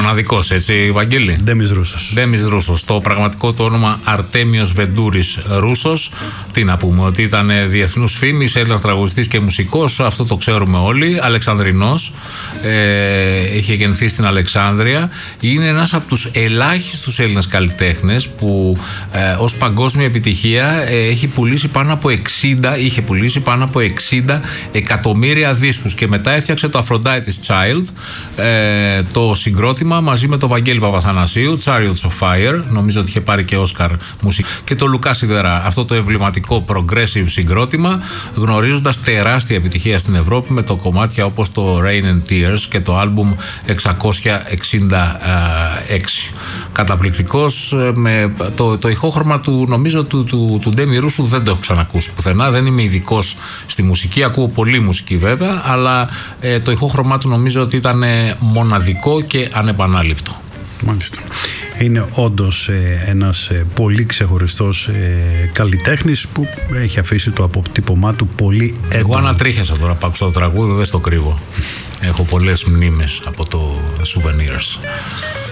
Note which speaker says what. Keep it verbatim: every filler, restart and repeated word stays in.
Speaker 1: Μοναδικός, έτσι, Βαγγέλη.
Speaker 2: Ντέμις Ρούσος.
Speaker 1: Ντέμις Ρούσος. Το πραγματικό του όνομα Αρτέμιος Βεντούρης Ρούσος. Τι να πούμε, ότι ήταν διεθνούς φήμης, Έλληνας τραγουδιστής και μουσικός, αυτό το ξέρουμε όλοι. Αλεξανδρινός. Ε, είχε γεννηθεί στην Αλεξάνδρεια. Είναι ένας από τους ελάχιστους Έλληνας καλλιτέχνες που ε, ως παγκόσμια επιτυχία ε, έχει πουλήσει πάνω από εξήντα, είχε πουλήσει πάνω από εξήντα εκατομμύρια δίσκους, και μετά έφτιαξε το Aphrodite's Child, ε, το συγκρότημα μαζί με τον Βαγγέλη Παπαθανασίου, Chariots of Fire, νομίζω ότι είχε πάρει και Όσκαρ μουσική, και το Λουκά Σιδερά, αυτό το εμβληματικό progressive συγκρότημα, γνωρίζοντας τεράστια επιτυχία στην Ευρώπη με το κομμάτια όπως το Rain and Tears και το άλμπουμ εξακόσια εξήντα έξι. Καταπληκτικός, με το, το ηχόχρωμα του, νομίζω του, του, του Ντέμι Ρούσου δεν το έχω ξανακούσει πουθενά, δεν είμαι ειδικός στη μουσική, ακούω πολύ μουσική βέβαια, αλλά ε, το ηχόχρωμά του νομίζω ότι ήταν μοναδικό και ανεπανάληπτο.
Speaker 2: Μάλιστα. Είναι όντως ε, ένας ε, πολύ ξεχωριστός ε, καλλιτέχνης που έχει αφήσει το αποτύπωμά του πολύ έντονο.
Speaker 1: Εγώ ανατρίχιασα τώρα που άκουσα το τραγούδι, δεν στο κρύβω. Έχω πολλές μνήμες από το Souvenirs.